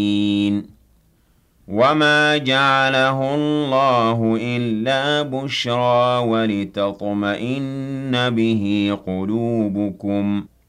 وَمَا جَعَلَهُ اللَّهُ إِلَّا بُشْرَىٰ وَلِتَطْمَئِنَّ بِهِ قُلُوبُكُمْ ۚ